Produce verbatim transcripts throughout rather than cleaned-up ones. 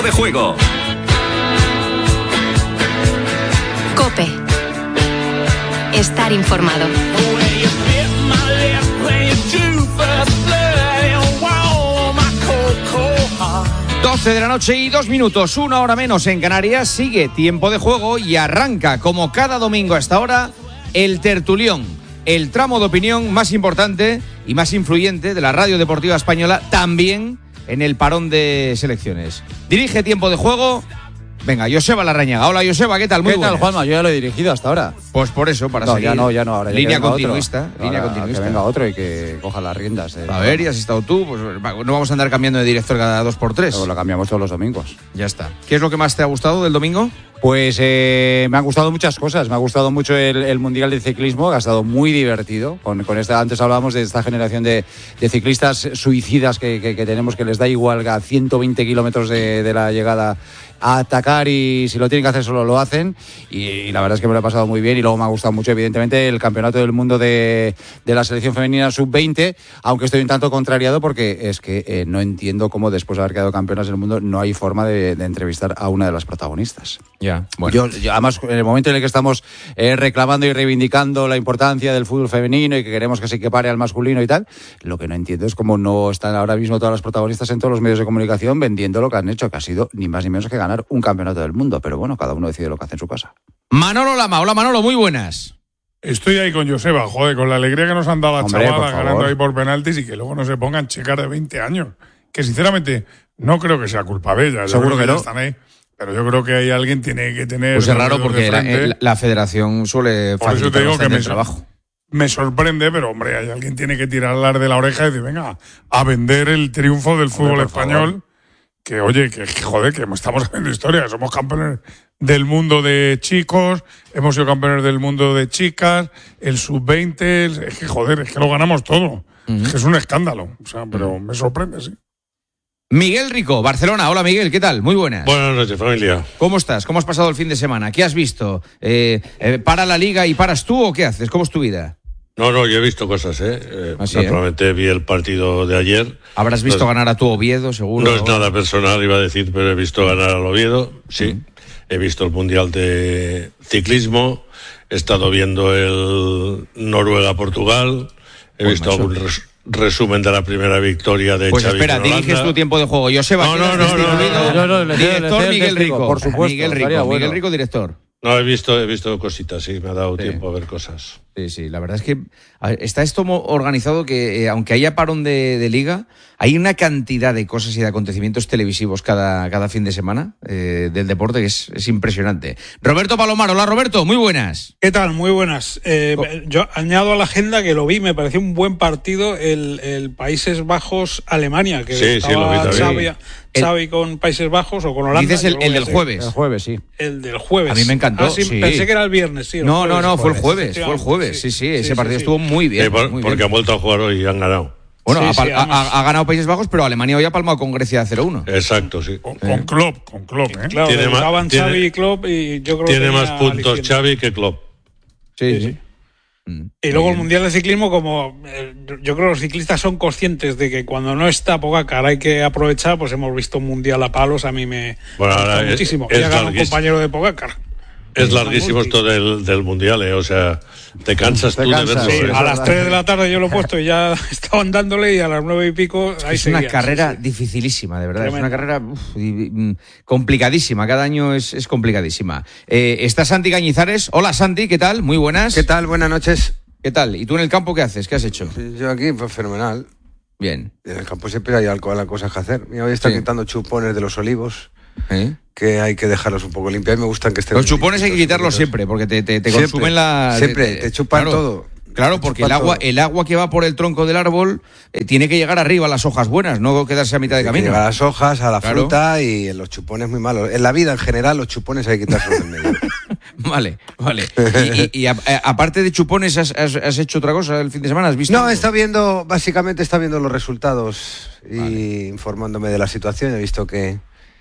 Tiempo de juego. COPE. Estar informado. doce de la noche y dos minutos, una hora menos en Canarias. Sigue Tiempo de Juego y arranca, como cada domingo a esta hora, el tertulión, el tramo de opinión más importante y más influyente de la radio deportiva española, también en el parón de selecciones. Dirige Tiempo de Juego. Venga, Joseba Larrañaga. Hola, Joseba, ¿qué tal? Muy ¿Qué buenas. tal, Juanma? Yo ya lo he dirigido hasta ahora. Pues por eso, para no, seguir. ya no, ya no. Ahora ya línea que venga continuista. Otro. Línea Ahora continuista. Que venga otro y que coja las riendas. Eh. A ver, y has estado tú. Pues no vamos a andar cambiando de director cada dos por tres. Pero lo cambiamos todos los domingos. Ya está. ¿Qué es lo que más te ha gustado del domingo? Pues eh, me han gustado muchas cosas. Me ha gustado mucho el, el Mundial de Ciclismo, que ha estado muy divertido. Con, con esta, antes hablábamos de esta generación de, de ciclistas suicidas que, que, que tenemos, que les da igual a ciento veinte kilómetros de, de la llegada a atacar, y si lo tienen que hacer solo lo hacen, y, y la verdad es que me lo he pasado muy bien. Y luego me ha gustado mucho, evidentemente, el Campeonato del Mundo de, de la selección femenina sub veinte, aunque estoy un tanto contrariado porque es que eh, no entiendo cómo después de haber quedado campeonas del mundo no hay forma de, de entrevistar a una de las protagonistas. Ya, bueno. Yo, yo, además, en el momento en el que estamos eh, reclamando y reivindicando la importancia del fútbol femenino y que queremos que se equipare al masculino y tal, lo que no entiendo es cómo no están ahora mismo todas las protagonistas en todos los medios de comunicación vendiendo lo que han hecho, que ha sido ni más ni menos que ganar un campeonato del mundo. Pero bueno, cada uno decide lo que hace en su casa. Manolo Lama. Hola, Manolo, muy buenas. Estoy ahí con Joseba, joder, con la alegría que nos han dado las Hombre, chavalas por ganando favor. ahí por penaltis, y que luego no se pongan chicas de veinte años. Que sinceramente no creo que sea culpa de ellas. Yo Seguro creo que ya no. Están ahí. Pero yo creo que ahí alguien tiene que tener... Pues es raro los dedos porque de la, frente. la- la federación suele Por eso te facilitar digo que bastante me, el trabajo. me sorprende, pero hombre, hay alguien tiene que tirarlas de la oreja y decir, venga, a vender el triunfo del fútbol por español. favor. Que oye, que, que joder, que estamos haciendo historia, somos campeones del mundo de chicos, hemos sido campeones del mundo de chicas, el sub veinte, es que joder, es que lo ganamos todo. Uh-huh. Es que es un escándalo, o sea, pero me sorprende, sí. Miguel Rico, Barcelona. Hola, Miguel, ¿qué tal? Muy buenas. Buenas noches, familia. ¿Cómo estás? ¿Cómo has pasado el fin de semana? ¿Qué has visto? Eh, eh, ¿Para la liga y paras tú o qué haces? ¿Cómo es tu vida? No, no, yo he visto cosas, ¿eh? eh ¿Ah, sí, eh? naturalmente vi el partido de ayer. Habrás visto no, ganar a tu Oviedo, seguro. No es nada personal, iba a decir, pero he visto ganar al Oviedo, sí. Mm. He visto el Mundial de Ciclismo, he estado viendo el Noruega-Portugal, he Uy, visto macho. algún res, resumen de la primera victoria de Pues Xavi espera, con Holanda. diriges tu tiempo de juego. Joseba, No, ¿quieres no, no, destituido? no, no, no, le cedo- le Director cedo el Miguel testigo, Rico. por supuesto, Miguel Rico, estaría bueno. Miguel Rico, director. No, he visto, he visto cositas, sí, me ha dado Sí. tiempo a ver cosas. Sí, sí, la verdad es que a ver, está esto mo- organizado que, eh, aunque haya parón de, de liga, hay una cantidad de cosas y de acontecimientos televisivos cada, cada fin de semana eh, del deporte que es, es impresionante. Roberto Palomar, hola Roberto, muy buenas. ¿Qué tal? Muy buenas. Eh, Co- yo añado a la agenda que lo vi, me pareció un buen partido el, el Países Bajos-Alemania, que Sí, sí, estaba lo vi también. Xavi, El- Xavi con Países Bajos o con Holanda. Dices el, yo lo el voy a del hacer. jueves. El jueves, sí. El del jueves. A mí me encantó, Ah, sí, sí. Pensé que era el viernes, sí. el No, no, jueves, no, fue el jueves, jueves, fue el jueves, sí, sí, ese partido estuvo muy bien. Eh, por- muy porque bien. han vuelto a jugar hoy y han ganado. Bueno, Sí, ha, pal- sí, además- ha- ha ganado Países Bajos, pero Alemania hoy ha palmado con Grecia cero uno. Exacto, sí. Con, con Klopp, con Klopp, ¿eh? Claro, Tiene más- jugaban tiene- Xavi y Klopp y yo creo que Tiene tenía más puntos aliciente. Xavi que Klopp. Sí, Sí, sí. sí. Mm, Y luego muy el bien. Mundial de Ciclismo, como eh, yo creo que los ciclistas son conscientes de que cuando no está Pogacar hay que aprovechar, pues hemos visto un Mundial a palos, a mí me Bueno, gusta ahora es- muchísimo. es Y ha ganado un larguísimo. compañero de Pogacar. Es larguísimo multi. esto del, del Mundial, ¿eh? O sea, te cansas Te tú cansas, de verlo. sí, ¿eh? es A las verdad. tres de la tarde yo lo he puesto y ya estaban dándole, y a las nueve y pico ahí Es una seguían. carrera Sí, sí. dificilísima, de verdad. Tremendo. Es una carrera uf, y- y- complicadísima. Cada año es, es complicadísima. Eh, está Santi Cañizares. Hola, Santi, ¿qué tal? Muy buenas. ¿Qué tal? Buenas noches. ¿Qué tal? ¿Y tú en el campo qué haces? ¿Qué has hecho? Yo aquí, pues fenomenal. Bien. En el campo siempre hay algo, hay cosas que hacer. Mira, hoy están Sí. quitando chupones de los olivos, ¿Eh? que hay que dejarlos un poco limpios. A mí me gustan que estén... Los chupones hay que limpitos, quitarlos bonitos. siempre, porque te, te, te Siempre, consumen la... siempre, te chupan claro, todo. Claro, Te porque el chupan agua, todo. el agua que va por el tronco del árbol eh, tiene que llegar arriba a las hojas buenas, no quedarse a mitad de Hay que camino. llegar a las hojas, a la Claro. fruta, y en los chupones muy malos. En la vida en general los chupones hay que quitarlos del medio. Vale, vale. Y, y- y a- a- aparte de chupones, ¿has, has- has hecho otra cosa el fin de semana? ¿Has visto? No, algo? está viendo, básicamente está viendo los resultados y informándome de la situación. He visto que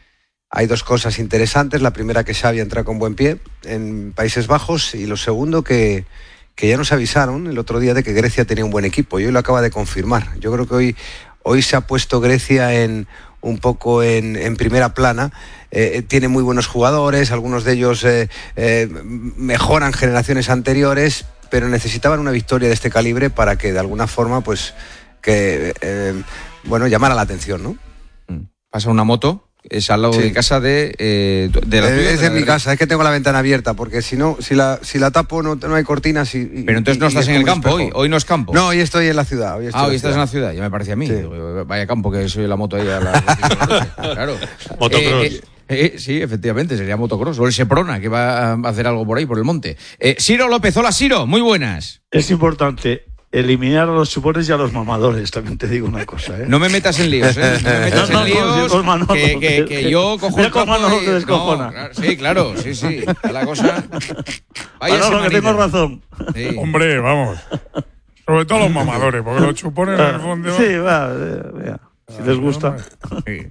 hay dos cosas interesantes. La primera, que Xavi entra con buen pie en Países Bajos, y lo segundo, que, que ya nos avisaron el otro día de que Grecia tenía un buen equipo y hoy lo acaba de confirmar. Yo creo que hoy, hoy se ha puesto Grecia en un poco en, en primera plana. Eh, tiene muy buenos jugadores, algunos de ellos eh, eh, mejoran generaciones anteriores, pero necesitaban una victoria de este calibre para que de alguna forma, pues, que eh, bueno, llamara la atención, ¿no? Pasa una moto. Es al lado sí. de casa de, eh, de la tuya. Es de, de mi casa, es que tengo la ventana abierta, porque si no, si la, si la tapo no, no hay cortinas y, y Pero entonces no estás en el campo hoy, hoy no es campo. No, hoy estoy en la ciudad. Hoy ah, hoy estás en la ciudad, ya me parecía a mí. Sí. Vaya campo que soy la moto ahí a la... Claro. Motocross. Eh, eh, eh, sí, efectivamente, sería motocross. O el Seprona, que va a hacer algo por ahí, por el monte. Eh, Siro López, hola Siro, muy buenas. Es importante eliminar a los chupones y a los mamadores, también te digo una cosa, ¿eh? No me metas en líos, ¿eh? No me metas no, en no, líos, no, Manolo, que, que, que yo cojo mira el copo Manolo y... te descojona. No, claro, sí, claro, sí, sí. La cosa... Vaya Manolo, semanita. que tengo razón. Sí. Hombre, vamos. Sobre todo los mamadores, porque los chupones en el fondo... Sí, va, vea, si les gusta. Sí,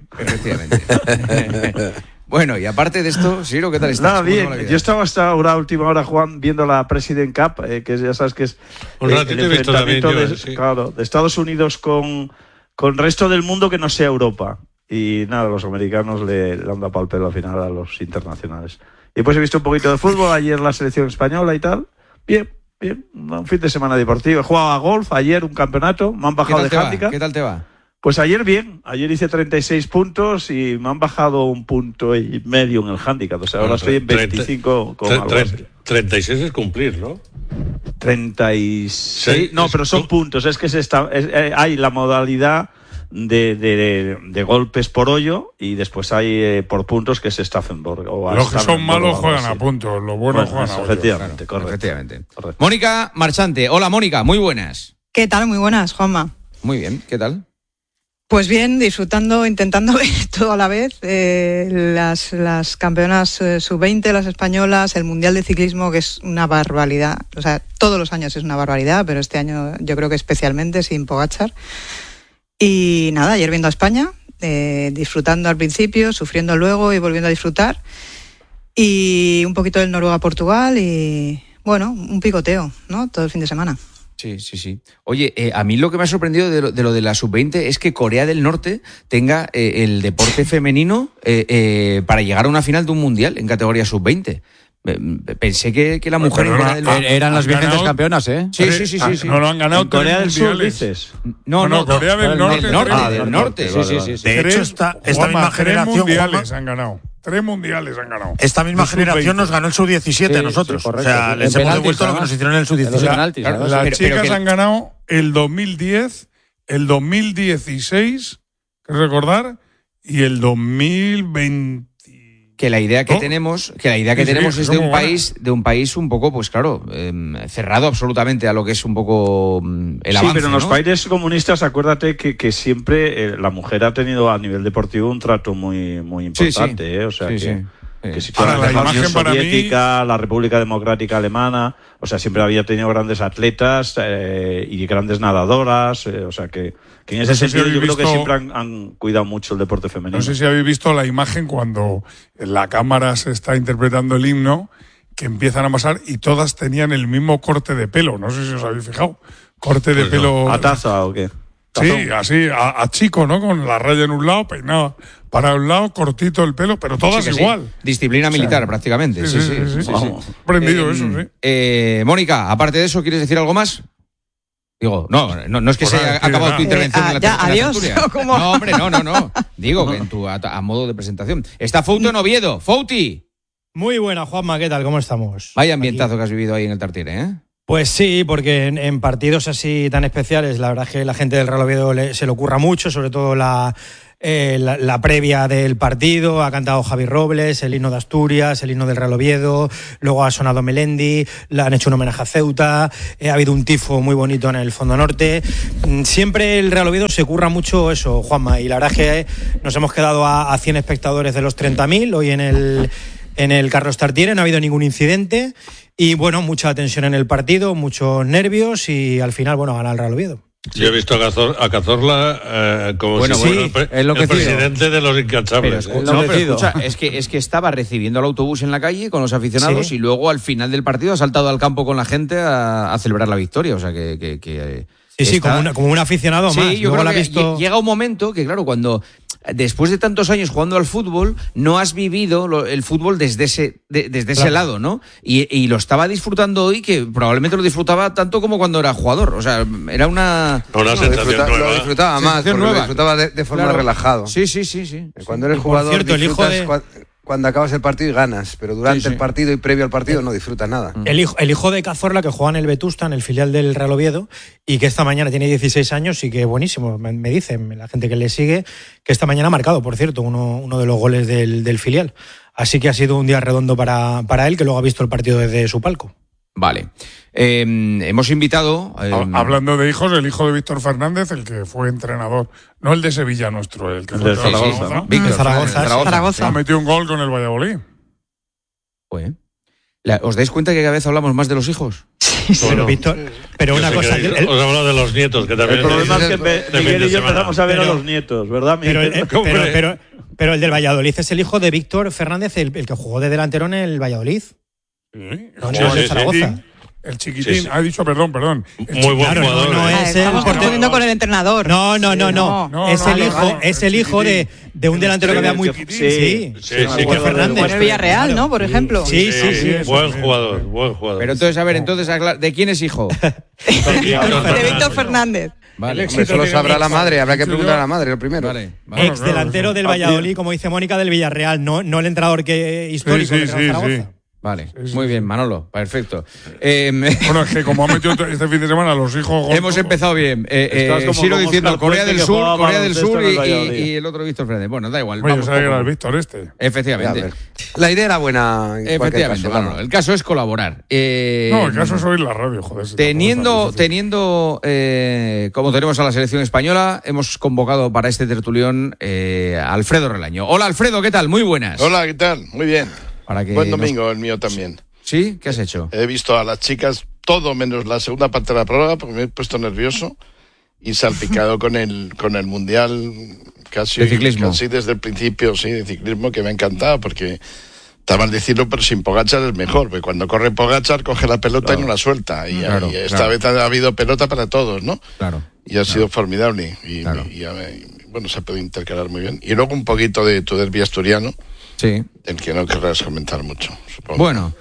efectivamente. Bueno, y aparte de esto, Siro, ¿qué tal estás? Nada, bien. Yo estaba hasta ahora, última hora, Juan, viendo la President Cup, eh, que ya sabes que es un eh, el enfrentamiento de, sí. claro, de Estados Unidos con, con el resto del mundo que no sea Europa. Y nada, los americanos le, le han dado pal pelo al final a los internacionales. Y pues he visto un poquito de fútbol, ayer la selección española y tal. Bien, bien, un fin de semana deportivo. He jugado a golf ayer, un campeonato, me han bajado de handicap. ¿Qué tal te va? Pues ayer bien, ayer hice treinta y seis puntos y me han bajado un punto y medio en el handicap, o sea, ahora estoy en veinticinco con algo así. treinta y seis es cumplir, ¿no? treinta y seis, Sí, no, es, pero son puntos, es que se está, es, eh, hay la modalidad de, de, de golpes por hoyo y después hay eh, por puntos que es Staffenborg. O los que son malos juegan a puntos, los buenos bueno, juegan a hoyos. Efectivamente, claro, correcto. efectivamente. Correcto. Mónica Marchante, hola Mónica, muy buenas. ¿Qué tal? Muy buenas, Juanma. Muy bien, ¿qué tal? Pues bien, disfrutando, intentando ver todo a la vez, eh, las, las campeonas eh, sub veinte, las españolas, el Mundial de Ciclismo, que es una barbaridad, o sea, todos los años es una barbaridad, pero este año yo creo que especialmente sin Pogačar. Y nada, ayer viendo a España, eh, disfrutando al principio, sufriendo luego y volviendo a disfrutar, y un poquito del Noruega-Portugal y, bueno, un picoteo, ¿no?, todo el fin de semana. Sí, sí, sí. Oye, eh, a mí lo que me ha sorprendido de lo de, lo de la sub veinte es que Corea del Norte tenga eh, el deporte femenino eh, eh, para llegar a una final de un mundial en categoría sub veinte. Pensé que, que la mujer Pero Corea no, del no, Norte... eran las vigentes ganado, campeonas, ¿eh? Sí, sí, sí, sí, sí. No lo han ganado. ¿En Corea del Sur mundiales. dices? No, no, no, Corea del Norte. Del norte, tres- del norte. Sí, sí, sí, sí. De tres- hecho, esta, esta Juanma, misma tres generación, mundiales Juanma, han ganado. Tres mundiales han ganado. esta misma De sub generación veinte. nos ganó el sub diecisiete Sí, a nosotros. sí, correcto. O sea, En les hemos penaltis, devuelto lo que además. nos hicieron en el sub En los diecisiete. penaltis, La- además. las Pero- chicas pero que- han ganado el dos mil diez, el dos mil dieciséis, que recordar, y el dos mil veinte. Que la idea que ¿No? tenemos, que la idea que Sí, sí, tenemos es son de muy un buenas. país, de un país un poco, pues claro, eh, cerrado absolutamente a lo que es un poco mm, el sí, avance. pero en los ¿no? países comunistas, acuérdate que, que siempre eh, la mujer ha tenido a nivel deportivo un trato muy, muy Sí, sí. importante, ¿eh? O sea Sí, que, sí. que si tú Ahora, hablas de la la Unión imagen para mí- Soviética, la República Democrática Alemana, o sea, siempre había tenido grandes atletas eh, y grandes nadadoras, eh, o sea que, que en ese No sé si sentido yo habéis creo que visto- siempre han, han cuidado mucho el deporte femenino. No sé si habéis visto la imagen cuando en la cámara se está interpretando el himno, que empiezan a pasar y todas tenían el mismo corte de pelo. No sé si os habéis fijado. Corte de Pues no. pelo. ¿A taza o qué? Sí, Tazón. así, a, a chico, ¿no? Con la raya en un lado, peinado para un lado, cortito el pelo, pero todas Sí que sí. igual. Disciplina militar, prácticamente. Sí, sí, sí. sí, sí. Vamos. Aprendido Eh, eso, sí. eh, Mónica, aparte de eso, ¿quieres decir algo más? Digo, no, no, no es que Pues se nada, haya acabado nada. tu intervención Eh, en la, ah, ya, en la adiós. tertulia. ¿Cómo? No, hombre, no, no, no. Digo que en tu, a, a modo de presentación. Está Fouto en Oviedo. Fouti. Muy buena, Juanma, ¿qué tal? ¿Cómo estamos? Vaya ambientazo que has vivido ahí en el Tartiere, ¿eh? Pues sí, porque en, en partidos así tan especiales, la verdad es que la gente del Real Oviedo le- se le ocurra mucho, sobre todo la, eh, la, la previa del partido. Ha cantado Javi Robles, el himno de Asturias, el himno del Real Oviedo, luego ha sonado Melendi, le han hecho un homenaje a Ceuta, eh, ha habido un tifo muy bonito en el Fondo Norte. Mm, Siempre el Real Oviedo se curra mucho eso, Juanma, y la verdad es que nos hemos quedado a, a cien espectadores de los treinta mil hoy en el... En el Carlos Tartiere no ha habido ningún incidente y, bueno, mucha tensión en el partido, muchos nervios y al final, bueno, gana el Real Oviedo. Yo he visto a, Cazor- a Cazorla eh, como Bueno, si bueno, fuera el, pre- es lo que el pido. presidente de los incansables. Pero, ¿eh? no, pero Enloquecido. escucha, es que, es que estaba recibiendo el autobús en la calle con los aficionados Sí. y luego al final del partido ha saltado al campo con la gente a, a celebrar la victoria. O sea que... que, que Sí, sí, está- como, una- como un aficionado Sí, más. yo Luego creo la ha que visto... lle- llega un momento que, claro, cuando después de tantos años jugando al fútbol, no has vivido lo, el fútbol desde ese, de, desde claro. ese lado, ¿no? Y, y lo estaba disfrutando hoy, que probablemente lo disfrutaba tanto como cuando era jugador. O sea, era una... Una no, sensación disfruta, nueva. Lo disfrutaba más, porque nueva. lo disfrutaba de, de forma claro. relajado. Sí, sí, sí, sí. Cuando eres y jugador, cierto, el hijo de... cuando, cuando acabas el partido y ganas, pero durante sí, sí. el partido y previo al partido no disfrutas nada. El hijo, el hijo de Cazorla, que juega en el Vetusta, en el filial del Real Oviedo, y que esta mañana tiene dieciséis años y que buenísimo, me, me dicen la gente que le sigue, que esta mañana ha marcado, por cierto, uno, uno de los goles del, del filial. Así que ha sido un día redondo para, para él, que luego ha visto el partido desde su palco. Vale. Eh, hemos invitado... Eh, Hablando de hijos, el hijo de Víctor Fernández, el que fue entrenador, no el de Sevilla nuestro, el que fue de Zaragoza, Zaragoza, ¿no? Víctor Zaragoza, Zaragoza. Zaragoza. ha metido un gol con el Valladolid. Pues, la, ¿os dais cuenta que cada vez hablamos más de los hijos? Sí, sí. Pero, Víctor, pero una cosa... Que, el- os hablo de los nietos, que también... El problema es que de empe- fin de Miguel y yo semana. empezamos a ver Pero- a los nietos, ¿verdad, pero, Miguel? eh, pero, pero, pero el del Valladolid es el hijo de Víctor Fernández, el, el que jugó de delantero en el Valladolid. Sí, No, Sí, no, sí, de sí. Zaragoza. El chiquitín, Sí, sí. ha dicho, perdón, perdón. El Muy buen Claro, no, jugador. no ¿eh? Ah, es el estamos portero. confundiendo con el entrenador. No, no, no, no. No, es no, el no, hijo, no, es el el hijo de, de un El delantero que había muy. chiquitín. Sí, Sí, sí, Víctor sí. Fernández. En el Villarreal, ¿no? Por ejemplo. Sí, sí, sí. Buen jugador, buen jugador. Pero entonces, a ver, entonces, acla- ¿de quién es hijo? De Víctor Fernández. Vale. Hombre, eso lo sabrá la madre, habrá que Dicho preguntar yo. a la madre, lo primero. Vale, vale. Ex delantero del Valladolid, como dice Mónica, del Villarreal, no, no el entrenador que histórico Sí, del sí, Real sí, Zaragoza. sí. Vale, Sí, sí, muy sí. bien, Manolo, perfecto. Eh, Bueno, es que como ha metido este fin de semana a los hijos... gol- hemos empezado bien. Eh, Estás eh, como Ciro con diciendo Óscar Corea Puente, del que Sur, jugaba Corea del baloncesto Sur en el y, Valladolid. y- y el otro Víctor Fernández. Bueno, da igual. Hombre, yo vamos sabía que poco. era el Víctor este. Ya, Efectivamente. ver. La idea era buena. En cualquier Efectivamente, caso, Manolo. vamos. El caso es colaborar. Eh, No, el caso es oír la radio, joder. si Teniendo, tampoco es tan difícil. teniendo eh, como tenemos a la selección española, hemos convocado para este tertulión eh, a Alfredo Relaño. Hola, Alfredo, ¿qué tal? Muy buenas. Hola, ¿qué tal? Muy bien. Para que Buen nos- domingo, el mío también. ¿Sí? ¿Qué has hecho? He visto a las chicas todo menos la segunda parte de la prueba porque me he puesto nervioso y salpicado con el con el mundial casi, De ciclismo. casi desde el principio, sí, de ciclismo, que me ha encantado porque está mal decirlo, pero sin Pogačar es mejor, porque cuando corre Pogačar coge la pelota y no la suelta y, Claro, y esta claro. vez ha habido pelota para todos, ¿no? Claro. Y ha sido formidable y, Claro. y, y, bueno, se ha podido intercalar muy bien. Y luego un poquito de tu derbi asturiano, Sí. del que no querrás comentar mucho, supongo. Bueno,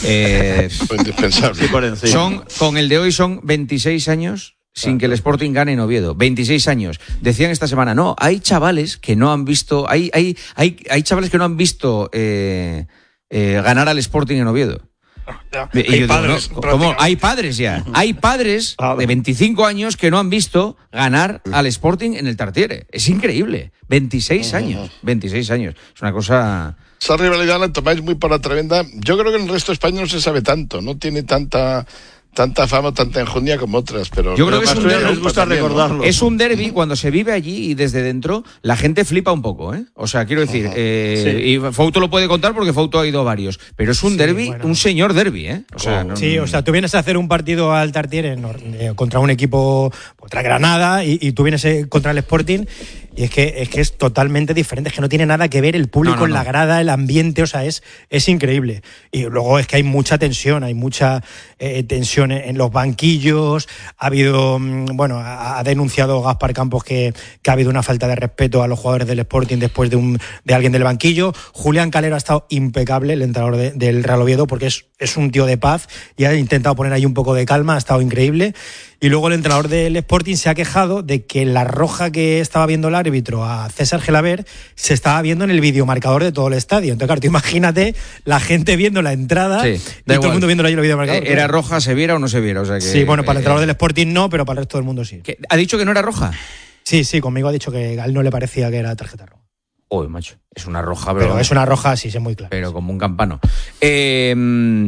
eh, Fue indispensable. Sí, por encima. son, con el de hoy son veintiséis años sin que el Sporting gane en Oviedo. veintiséis años. Decían esta semana, no, hay chavales que no han visto, hay, hay, hay, hay chavales que no han visto eh, eh, ganar al Sporting en Oviedo. Ya. Y yo Hay digo, padres, ¿no? ¿Cómo? prácticamente. Hay padres ya. Hay padres de veinticinco años que no han visto ganar al Sporting en el Tartiere. Es increíble. veintiséis años. veintiséis años. Es una cosa... Esa rivalidad la tomáis muy por la tremenda. Yo creo que en el resto de España no se sabe tanto, no tiene tanta tanta fama, tanta enjundia como otras, pero Yo creo que es un Asturias derbi. les gusta también, ¿no? recordarlo. Es un derbi cuando se vive allí y desde dentro la gente flipa un poco, ¿eh? O sea, quiero decir, eh, y Fouto lo puede contar porque Fouto ha ido a varios, pero es un Sí, derbi, bueno. un señor derbi, ¿eh? O sea, no- Sí, o sea, tú vienes a hacer un partido al Tartiere no, eh, contra un equipo, contra Granada, y, y tú vienes eh, contra el Sporting, y es que, es que es totalmente diferente, es que no tiene nada que ver el público No, no, en la no. grada, el ambiente, o sea, es, es increíble. Y luego es que hay mucha tensión, hay mucha eh, tensión en, en los banquillos, ha habido, mm, bueno, ha, ha denunciado Gaspar Campos que, que ha habido una falta de respeto a los jugadores del Sporting después de, un, de alguien del banquillo. Julián Calero ha estado impecable, el entrenador de- del Real Oviedo, porque es, es un tío de paz y ha intentado poner ahí un poco de calma, ha estado increíble. Y luego el entrenador del Sporting se ha quejado de que la roja que estaba viendo el árbitro a César Gelaber se estaba viendo en el videomarcador de todo el estadio. Entonces, claro, tú imagínate la gente viendo la entrada Sí, y da todo igual. el mundo viendo ahí el videomarcador. Eh, ¿Era roja, se viera o no se viera? O sea que, Sí, bueno, para el eh, entrenador del Sporting no, pero para el resto del mundo sí. que- ¿Ha dicho que no era roja? Sí, sí, conmigo ha dicho que a él no le parecía que era tarjeta roja. Uy, macho, es una roja, pero, Pero es una roja, sí, es muy claro. pero como un campano. Eh, mm,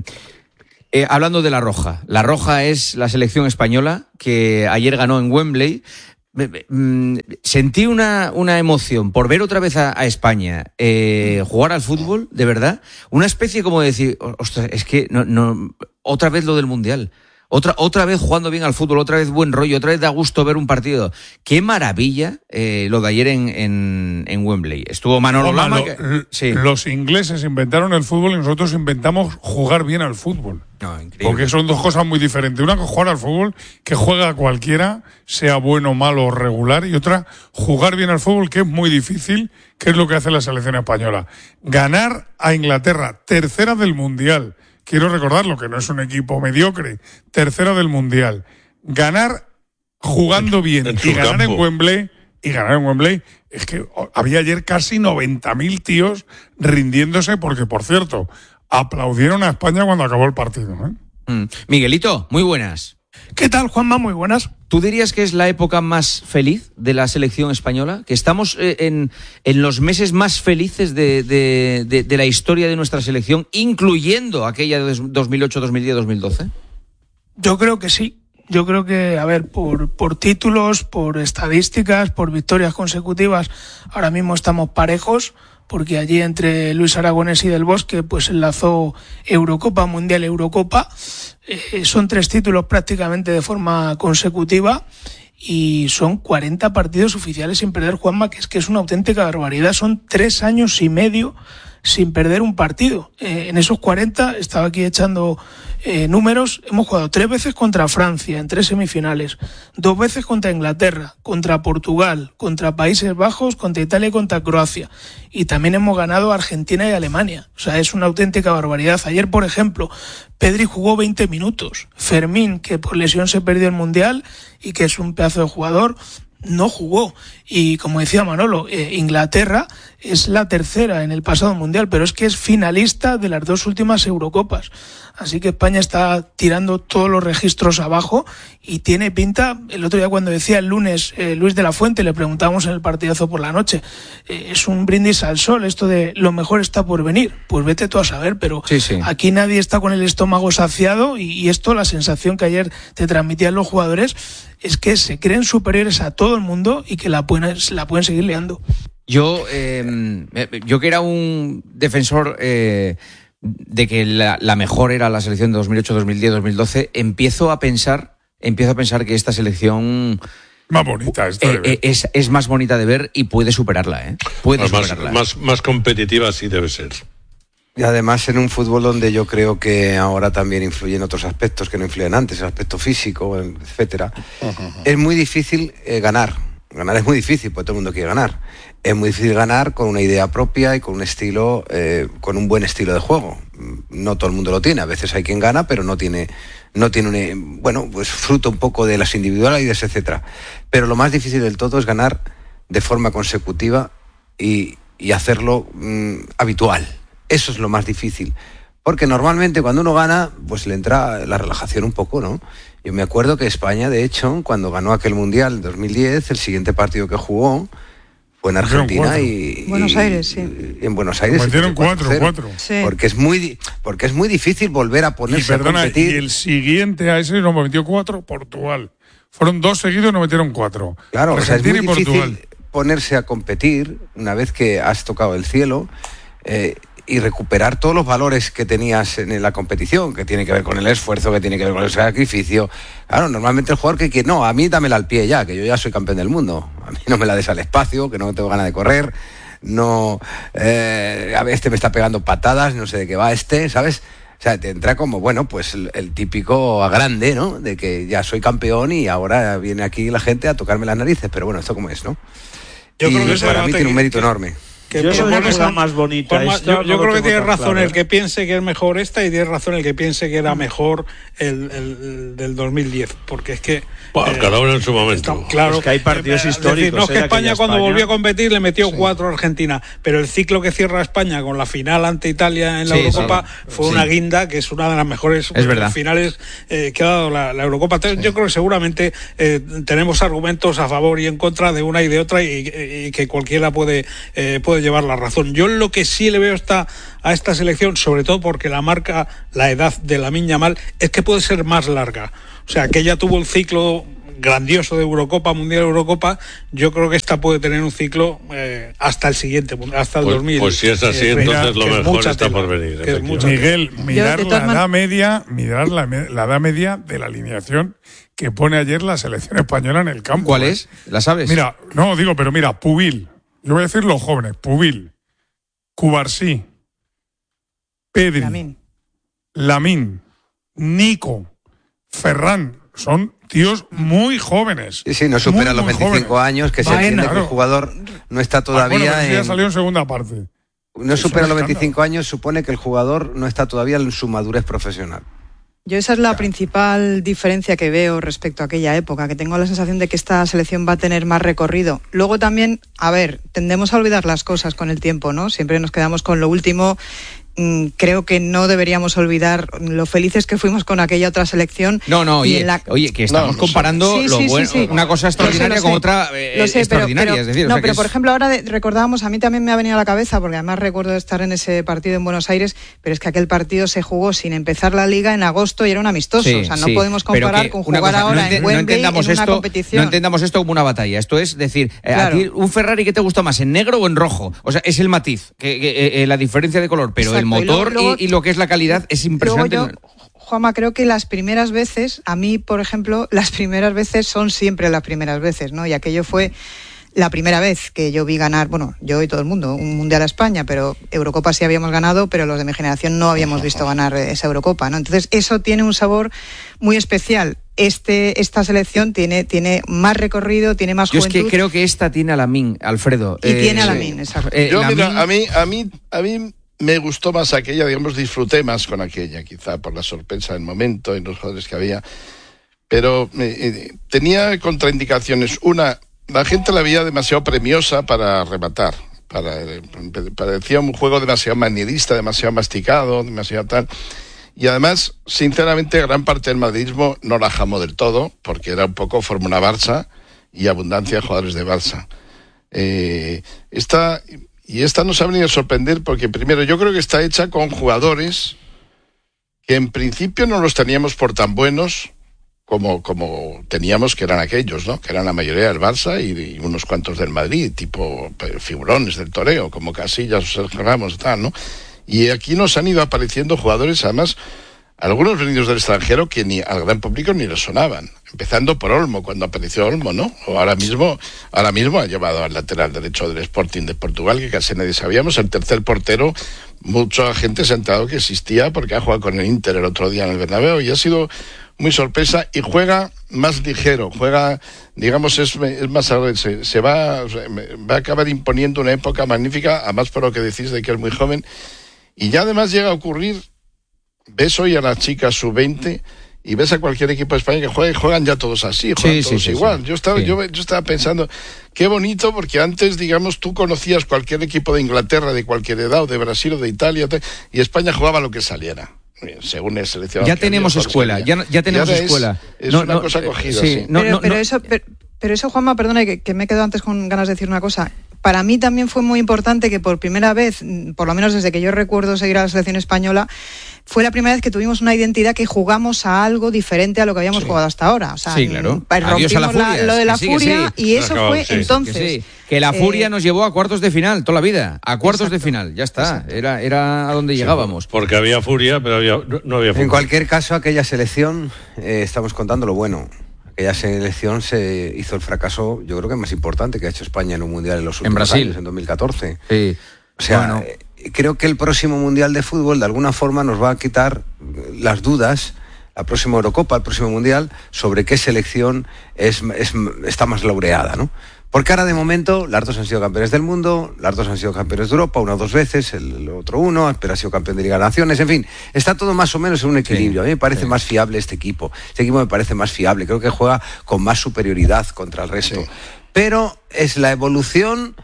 eh, hablando de la roja, la roja es la selección española que ayer ganó en Wembley. Me- me- mm, Sentí una, una emoción por ver otra vez a, a España eh, jugar al fútbol, de verdad. Una especie como de decir, ostras, es que no, no, otra vez lo del Mundial. Otra, otra vez jugando bien al fútbol, otra vez buen rollo, otra vez da gusto ver un partido. Qué maravilla eh, lo de ayer en, en, en Wembley. Estuvo Manolo Oma, Lama. lo, que, sí. Los ingleses inventaron el fútbol y nosotros inventamos jugar bien al fútbol. No, increíble. Porque son dos cosas muy diferentes. Una, jugar al fútbol, que juega cualquiera, sea bueno, malo o regular. Y otra, jugar bien al fútbol, que es muy difícil, que es lo que hace la selección española. Ganar a Inglaterra, tercera del Mundial. Quiero recordarlo, que no es un equipo mediocre. Tercera del Mundial. Ganar jugando bien en y ganar campo. en Wembley, y ganar en Wembley, es que había ayer casi noventa mil tíos rindiéndose, porque, por cierto, aplaudieron a España cuando acabó el partido, ¿eh? Mm. Miguelito, muy buenas. ¿Qué tal, Juanma? Muy buenas. ¿Tú dirías que es la época más feliz de la selección española? ¿Que estamos eh, en, en los meses más felices de, de, de, de la historia de nuestra selección, incluyendo aquella de dos mil ocho, dos mil diez, dos mil doce? Yo creo que sí. Yo creo que, a ver, por, por títulos, por estadísticas, por victorias consecutivas, ahora mismo estamos parejos, porque allí entre Luis Aragonés y Del Bosque pues enlazó Eurocopa, Mundial, Eurocopa. Eh, son tres títulos prácticamente de forma consecutiva y son cuarenta partidos oficiales sin perder, Juanma, que es que es una auténtica barbaridad. Son tres años y medio sin perder un partido. Eh, en esos cuarenta, estaba aquí echando eh, números, hemos jugado tres veces contra Francia en tres semifinales, dos veces contra Inglaterra, contra Portugal, contra Países Bajos, contra Italia y contra Croacia. Y también hemos ganado a Argentina y Alemania. O sea, es una auténtica barbaridad. Ayer, por ejemplo, Pedri jugó veinte minutos. Fermín, que por lesión se perdió el Mundial y que es un pedazo de jugador, no jugó. Y como decía Manolo, eh, Inglaterra es la tercera en el pasado Mundial, pero es que es finalista de las dos últimas Eurocopas. Así que España está tirando todos los registros abajo y tiene pinta. El otro día, cuando decía el lunes eh, Luis de la Fuente, le preguntábamos en el partidazo por la noche, eh, es un brindis al sol esto de lo mejor está por venir. Pues vete tú a saber, pero sí, sí. Aquí nadie está con el estómago saciado y, y esto, la sensación que ayer te transmitían los jugadores, es que se creen superiores a todo el mundo y que la pueden, la pueden seguir liando. Yo, eh, yo que era un defensor eh, de que la, la mejor era la selección de dos mil ocho, dos mil diez, dos mil doce, empiezo a pensar, empiezo a pensar que esta selección más bonita esta de ver. Eh, es, es más bonita de ver y puede superarla, ¿eh? Puede más, superarla. Más, más competitiva sí debe ser. Y además en un fútbol donde yo creo que ahora también influyen otros aspectos que no influyen antes, el aspecto físico, etcétera. Uh-huh. Es muy difícil eh, ganar. Ganar es muy difícil, porque todo el mundo quiere ganar. Es muy difícil ganar con una idea propia y con un estilo, eh, con un buen estilo de juego. No todo el mundo lo tiene. A veces hay quien gana, pero no tiene, no tiene un, bueno, pues fruto un poco de las individualidades, etcétera. Pero lo más difícil del todo es ganar de forma consecutiva y, y hacerlo mmm, habitual. Eso es lo más difícil. Porque normalmente cuando uno gana, pues le entra la relajación un poco, ¿no? Yo me acuerdo que España, de hecho, cuando ganó aquel Mundial en dos mil diez, el siguiente partido que jugó fue en Argentina y... Buenos Aires, sí. Y en Buenos Aires. Metieron cuatro, cuatro. Sí. Porque es muy porque es muy difícil volver a ponerse y perdona, a competir. Y el siguiente a ese nos metió cuatro, Portugal. Fueron dos seguidos y nos metieron cuatro. Claro, Argentina o sea, es muy y Portugal. difícil ponerse a competir una vez que has tocado el cielo eh, y recuperar todos los valores que tenías en la competición, que tiene que ver con el esfuerzo, que tiene que ver con el sacrificio. Claro, normalmente el jugador que quiere, no, a mí dámela al pie ya, que yo ya soy campeón del mundo. A mí no me la des al espacio, que no tengo ganas de correr, no, eh, a ver, este me está pegando patadas, no sé de qué va este, ¿sabes? O sea, te entra como, bueno, pues el, el típico grande, ¿no? De que ya soy campeón y ahora viene aquí la gente a tocarme las narices, pero bueno, esto como es, ¿no? Yo y creo que para mí tiene un mérito que, enorme. Que yo soy la cosa más bonita. Juanma, es, yo, yo yo no creo que tiene razón claro. el que piense que es mejor esta y tiene razón el que piense que era mejor el, el, el del dos mil diez, porque es que bueno, eh, cada uno en su momento. Está, claro, es que hay partidos eh, históricos. Decir, no es que ¿eh? España cuando España... volvió a competir le metió sí. cuatro a Argentina, pero el ciclo que cierra España con la final ante Italia en la sí, Eurocopa sí. fue sí. una guinda que es una de las mejores finales eh, que ha dado la, la Eurocopa. Entonces, sí. Yo creo que seguramente eh, tenemos argumentos a favor y en contra de una y de otra y, y, y que cualquiera puede, eh, puede llevar la razón. Yo lo que sí le veo esta, a esta selección, sobre todo porque la marca la edad de Lamine Yamal, es que puede ser más larga. O sea, que ella tuvo el ciclo grandioso de Eurocopa, Mundial Eurocopa, yo creo que esta puede tener un ciclo eh, hasta el siguiente, hasta el pues, dos mil. Pues si es así, eh, entonces lo mejor está por venir. Miguel, mirar la edad man... media, mirar la, la edad media de la alineación que pone ayer la selección española en el campo. ¿Cuál es? ¿La sabes? Mira, no, digo, pero mira, Pubil. Yo voy a decir los jóvenes. Pubil, Cubarsí, Pedri, Lamín, Lamín Nico, Ferran. Son tíos muy jóvenes. Sí, sí, no superan los veinticinco jóvenes. Años, que se Vaina, entiende claro. que el jugador no está todavía ah, bueno, en... ya salió en segunda parte. No supera los veinticinco años, supone que el jugador no está todavía en su madurez profesional. Yo esa es la principal diferencia que veo respecto a aquella época, que tengo la sensación de que esta selección va a tener más recorrido. Luego también, a ver, tendemos a olvidar las cosas con el tiempo, ¿no? Siempre nos quedamos con lo último. Creo que no deberíamos olvidar lo felices que fuimos con aquella otra selección. No, no, oye, la... oye que estamos no, comparando sí, lo sí, bueno, sí, sí. una cosa extraordinaria sé, con otra eh, lo sé, extraordinaria. Pero, pero, es decir, no, o sea pero que por es... ejemplo, ahora de, recordábamos, a mí también me ha venido a la cabeza, porque además recuerdo estar en ese partido en Buenos Aires, pero es que aquel partido se jugó sin empezar la liga en agosto y era un amistoso. Sí, o sea, no sí, podemos comparar con jugar cosa, no ahora ent- en Wembley no en una esto, competición. No entendamos esto como una batalla. Esto es decir, eh, claro. a ti un Ferrari, ¿qué te gusta más, en negro o en rojo? O sea, es el matiz, que, que, eh, la diferencia de color, pero Exacto, el motor y, luego, luego, y, y lo que es la calidad es impresionante. Yo, Juanma, creo que las primeras veces, a mí, por ejemplo, las primeras veces son siempre las primeras veces, ¿no? Y aquello fue la primera vez que yo vi ganar, bueno, yo y todo el mundo, un Mundial a España, pero Eurocopa sí habíamos ganado, pero los de mi generación no habíamos visto ganar esa Eurocopa, ¿no? Entonces, eso tiene un sabor muy especial. Este, esta selección tiene, tiene más recorrido, tiene más juventud. Yo es que creo que esta tiene a Lamín, Alfredo. Y eh, tiene a Lamín, exacto. Eh, yo, Lamín... mira, a mí, a mí, a mí me gustó más aquella, digamos, disfruté más con aquella, quizá por la sorpresa del momento y los jugadores que había. Pero eh, tenía contraindicaciones. Una, la gente la veía demasiado premiosa para rematar. Para, parecía un juego demasiado manierista, demasiado masticado, demasiado tal. Y además, sinceramente, gran parte del madridismo no la jamó del todo, porque era un poco Fórmula Barça y abundancia de jugadores de Barça. Eh, esta... Y esta nos ha venido a sorprender porque, primero, yo creo que está hecha con jugadores que en principio no los teníamos por tan buenos como, como teníamos que eran aquellos, ¿no? Que eran la mayoría del Barça y, y unos cuantos del Madrid, tipo figurones del toreo, como Casillas o Sergio Ramos y tal, ¿no? Y aquí nos han ido apareciendo jugadores, además, algunos venidos del extranjero que ni al gran público ni les sonaban. Empezando por Olmo, cuando apareció Olmo, ¿no? O ahora mismo, ahora mismo ha llevado al lateral derecho del Sporting de Portugal, que casi nadie sabíamos. El tercer portero, mucha gente se ha enterado que existía porque ha jugado con el Inter el otro día en el Bernabéu y ha sido muy sorpresa y juega más ligero, juega, digamos, es, es más, se, se va, va a acabar imponiendo una época magnífica, además por lo que decís de que es muy joven. Y ya además llega a ocurrir, ves hoy a las chicas sub veinte y ves a cualquier equipo de España que juega y juegan ya todos así, juegan sí, todos sí, igual. Sí, yo estaba, sí. yo, yo estaba pensando, qué bonito, porque antes, digamos, tú conocías cualquier equipo de Inglaterra, de cualquier edad, o de Brasil o de Italia, y España jugaba lo que saliera. Según el seleccionado. Ya tenemos escuela, ya, ya tenemos ya escuela. Es, es no, una no, cosa cogida, sí. sí. No, pero, no, pero, no, eso, pero, pero eso, Juanma, perdona, que, que me he quedado antes con ganas de decir una cosa. Para mí también fue muy importante que por primera vez, por lo menos desde que yo recuerdo seguir a la selección española, fue la primera vez que tuvimos una identidad que jugamos a algo diferente a lo que habíamos sí. jugado hasta ahora. O sea, sí, claro. Adiós a la furia. La, lo de la sí, furia sí. y eso acabó, fue sí, entonces. Que, sí. que la furia eh, nos llevó a cuartos de final toda la vida. A cuartos exacto. de final, ya está. Era, era a donde sí, llegábamos. Porque había furia, pero había, no, no había furia. En cualquier caso, aquella selección, eh, estamos contando lo bueno. Aquella selección se hizo el fracaso, yo creo que más importante que ha hecho España en un mundial en los últimos en Brasil. años, en dos mil catorce. Sí. O sea, bueno. eh, creo que el próximo mundial de fútbol de alguna forma nos va a quitar las dudas, la próxima Eurocopa, el próximo mundial, sobre qué selección es, es, está más laureada, ¿no? Porque ahora de momento las dos han sido campeones del mundo, las dos han sido campeones de Europa, una o dos veces, el, el otro uno, pero ha sido campeón de Liga de Naciones, en fin, está todo más o menos en un equilibrio. Sí, a mí me parece sí. más fiable este equipo, este equipo me parece más fiable, creo que juega con más superioridad contra el resto. Sí. Pero es la evolución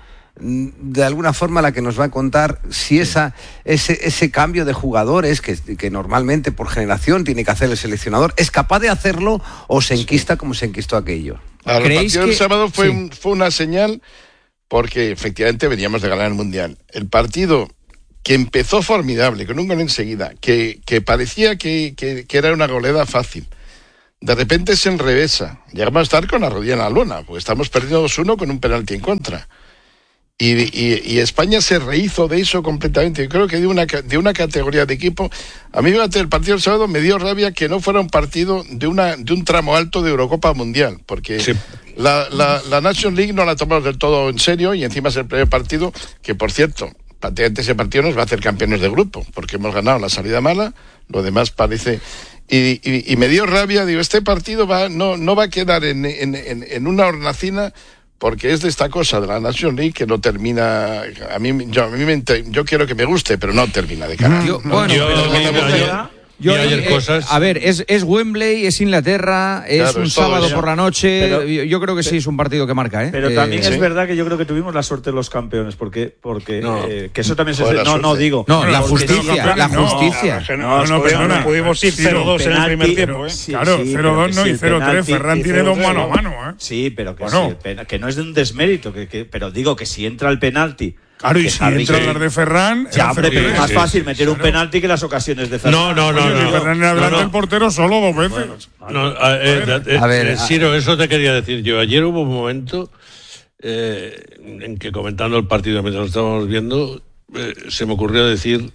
de alguna forma la que nos va a contar si esa, ese, ese cambio de jugadores que, que normalmente por generación tiene que hacer el seleccionador, es capaz de hacerlo o se enquista como se enquistó aquello. Ahora, el partido que... del sábado fue, sí. un, fue una señal porque efectivamente veníamos de ganar el Mundial. El partido que empezó formidable, con un gol enseguida, que, que parecía que, que, que era una goleada fácil. de repente se enrevesa. Llegamos a estar con la rodilla en la lona, porque estamos perdiendo dos uno con un penalti en contra. Y, y, y España se rehizo de eso completamente. Yo creo que de una, de una categoría de equipo, a mí durante el partido del sábado me dio rabia que no fuera un partido de una de un tramo alto de Eurocopa Mundial, porque sí. la, la, la Nations League no la tomamos del todo en serio, y encima es el primer partido que, por cierto, prácticamente ese partido nos va a hacer campeones de grupo, porque hemos ganado la salida mala, lo demás parece... Y, y, y me dio rabia, digo, este partido va no, no va a quedar en, en, en, en una hornacina, porque es de esta cosa de la Nations League que no termina, a mí, yo, a mí me, yo quiero que me guste, pero no termina de cara. Yo, bueno, yo, pero, yo, pero, yo, yo, ayer eh, cosas... A ver, es, es Wembley, es Inglaterra, es claro, un es sábado eso. por la noche. Pero, yo, yo creo que sí es un partido que marca, ¿eh? Pero eh, también sí. es verdad que yo creo que tuvimos la suerte de los campeones, porque, porque No. eh, que eso también se... Joder, No, no, suerte. digo... No, la porque- justicia, la justicia. No, No, no, no, perdona. no pudimos ir Sí, cero dos en el penalti, primer tiempo, ¿eh? sí, Claro, sí, cero pero dos que no si y el cero tres. penalti- Ferran y tiene cero dos tres, mano a ¿no? mano, ¿eh? Sí, pero que, Bueno. si el pena- que no es de un desmérito, que, que, pero digo que si entra el penalti... Claro, y que si Harry entra Kane- las de Ferran... Ya, era hombre, cero pero es tres. más sí, fácil meter un claro. penalti que las ocasiones de Ferran. No, no, no, Oye, no. y Ferran en adelante No, no. el portero solo dos veces. No, a, eh, eh, A ver, eh, a- Ciro, eso te quería decir yo. Ayer hubo un momento eh, en que, comentando el partido mientras lo estábamos viendo, eh, se me ocurrió decir,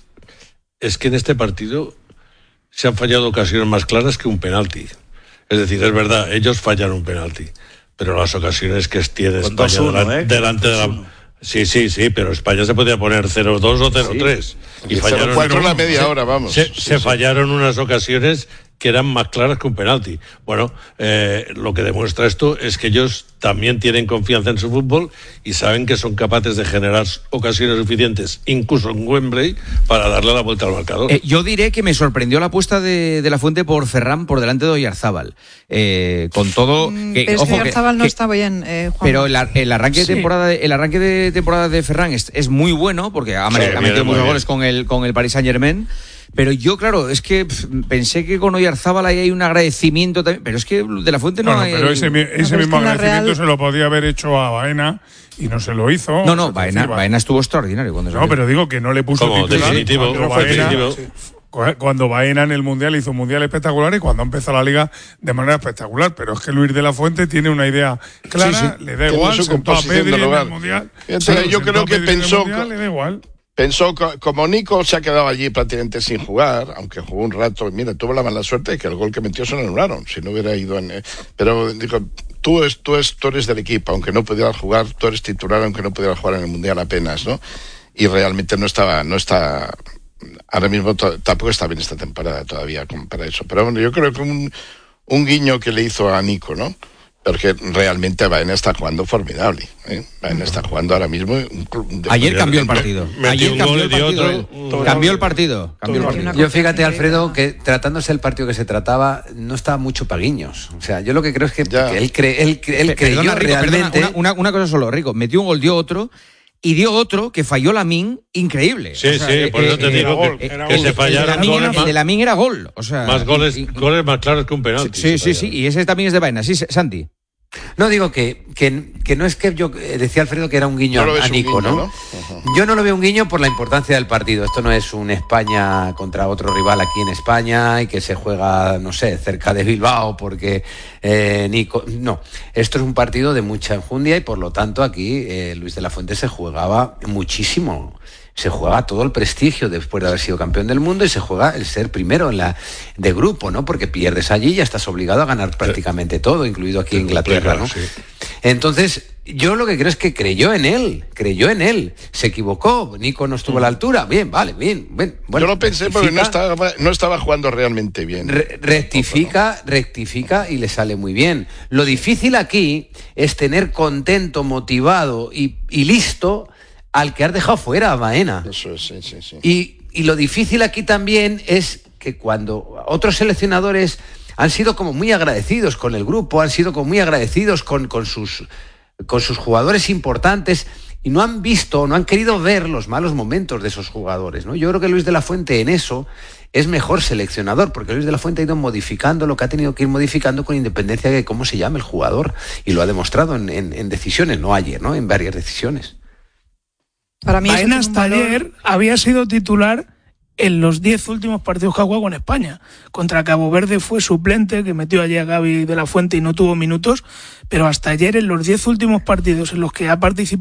es que en este partido se han fallado ocasiones más claras que un penalti. Es decir, es verdad, ellos fallan un penalti, pero las ocasiones que tiene Con España dos uno, delante, ¿eh? delante de la... dos uno. Sí, sí, sí, pero España se podía poner cero dos o cero tres. Y cero cuatro la media hora, vamos. Se, Sí, se sí. fallaron unas ocasiones que eran más claras que un penalti. Bueno, eh, lo que demuestra esto es que ellos también tienen confianza en su fútbol y saben que son capaces de generar ocasiones suficientes, incluso en Wembley, para darle la vuelta al marcador. Eh, yo diré que me sorprendió la apuesta de, de la Fuente por Ferran por delante de Oyarzábal. Eh, con todo... Mm, Que, pero es ojo, que que- Oyarzábal no que- está bien, eh, Juan. Pero el, ar- el arranque de Sí. temporada de, el arranque de temporada de Ferran es, es muy bueno porque ha, Sí, ha viene metido muy muchos bien. goles con el con el Paris Saint-Germain. Pero yo, claro, es que pf, pensé que con Oyarzábal ahí hay un agradecimiento también. Pero es que de la Fuente no Bueno, hay. pero ese, mi- ese pero es mismo que en la agradecimiento Real- se lo podía haber hecho a Baena y no se lo hizo. No, no, Es Baena, decir, Baena estuvo extraordinario cuando No, salió. pero digo que no le puso Como titular. definitivo, cuando fue Baena, definitivo. cu- cuando Baena en el Mundial hizo un Mundial espectacular y cuando empezó la Liga de manera espectacular. Pero es que Luis de la Fuente tiene una idea clara, Sí, sí. le da Tiene igual, su sentó a composición Pedri de en el lugar. Mundial. Fíjate, Claro, yo sentó creo a que Pedri en el pensó Mundial, co- le da igual. Pensó, co- como Nico se ha quedado allí prácticamente sin jugar, aunque jugó un rato, y mira, tuvo la mala suerte de que el gol que metió se lo anularon, si no hubiera ido en... eh, Pero dijo, tú, es, tú, es, tú eres del equipo, aunque no pudieras jugar, tú eres titular, aunque no pudieras jugar en el Mundial apenas, ¿no? Y realmente no estaba, no está... Ahora mismo to- tampoco está bien esta temporada todavía como para eso. Pero bueno, yo creo que un, un guiño que le hizo a Nico, ¿no? Porque realmente Baena está jugando formidable. ¿eh? Baena está jugando ahora mismo. Un club de- Ayer cambió el Me- partido. metió Ayer un cambió gol el y partido. otro. él. Cambió el partido. Cambió el Todo. partido. Yo fíjate, Alfredo, que tratándose el partido que se trataba, no estaba mucho pa' guiños. O sea, yo lo que creo es que, Ya. que él, cre- él, cre- él Pe- creyó perdona, Rico, perdona, realmente... una, una- una cosa solo, Rico. Metió un gol, dio otro. Y dio otro que falló Lamine increíble. Sí, O sea, sí, eh, por eso te eh, digo era gol, que, era que gol. se el de fallaron Lamine era- goles el de más, Lamine era gol. O sea, más goles, y- y- goles más claros que un penalti. Sí, se sí, sí. fallaron. Y ese también es de Baena. Sí, Santi. No, digo que, que, que no es que yo eh, decía Alfredo que era un guiño No lo a, ves a un Nico, guiño, ¿no? ¿no? Ajá. Yo no lo veo un guiño por la importancia del partido. Esto no es un España contra otro rival aquí en España y que se juega, no sé, cerca de Bilbao porque eh, Nico... No, esto es un partido de mucha enjundia y por lo tanto aquí eh, Luis de la Fuente se jugaba muchísimo. Se juega todo el prestigio después de haber sido campeón del mundo y se juega el ser primero en la de grupo, ¿no? Porque pierdes allí y ya estás obligado a ganar prácticamente todo, incluido aquí en Inglaterra, ¿no? Sí. Entonces, yo lo que creo es que creyó en él, creyó en él. Se equivocó, Nico no estuvo a la altura. Bien, vale, bien. bien. Bueno, Yo lo pensé porque no rectifica, estaba, no estaba jugando realmente bien. re- rectifica, rectifica y le sale muy bien. Lo difícil aquí es tener contento, motivado y, y listo al que has dejado fuera a Baena. Eso es, sí, sí, sí. Y, y lo difícil aquí también es que cuando otros seleccionadores han sido como muy agradecidos con el grupo, han sido como muy agradecidos con, con, sus, con sus jugadores importantes y no han visto, no han querido ver los malos momentos de esos jugadores, ¿no? Yo creo que Luis de la Fuente en eso es mejor seleccionador, porque Luis de la Fuente ha ido modificando lo que ha tenido que ir modificando con independencia de cómo se llama el jugador y lo ha demostrado en, en, en decisiones, no ayer, ¿no? En varias decisiones. Para mí eso Baena tiene un hasta valor- ayer había sido titular en los diez últimos partidos que ha jugado con España. Contra Cabo Verde fue suplente, que metió allí a Gaby de la Fuente y no tuvo minutos, pero hasta ayer en los diez últimos partidos en los que ha participado